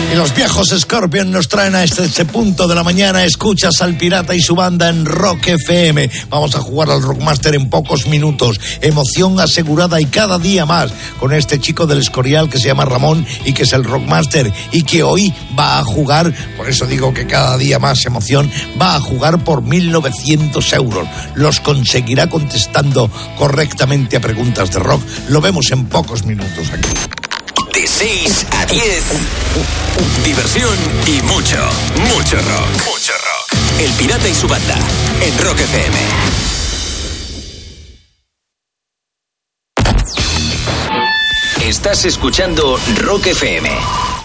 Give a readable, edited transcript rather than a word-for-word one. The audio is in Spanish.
Y los viejos Scorpion nos traen a este punto de la mañana. Escuchas al Pirata y su banda en Rock FM. Vamos a jugar al Rockmaster en pocos minutos. Emoción asegurada y cada día más con este chico del Escorial que se llama Ramón y que es el Rockmaster y que hoy va a jugar, por eso digo que cada día más emoción, va a jugar por 1.900 euros. Los conseguirá contestando correctamente a preguntas de rock. Lo vemos en pocos minutos aquí. De 6 a 10, diversión y mucho rock. Mucho rock. El Pirata y su banda, en Rock FM. Estás escuchando Rock FM.